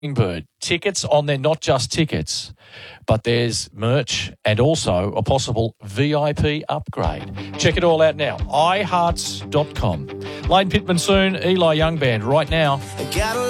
Bird. Tickets on there, not just tickets, but there's merch and also a possible VIP upgrade. Check it all out now. iHearts.com. Lane Pittman soon, Eli Young Band right now.